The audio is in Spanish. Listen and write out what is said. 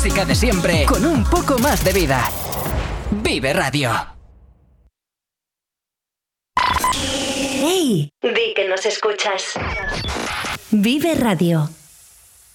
música de siempre con un poco más de vida. Vive Radio. ¡Hey! Di que nos escuchas. Vive Radio.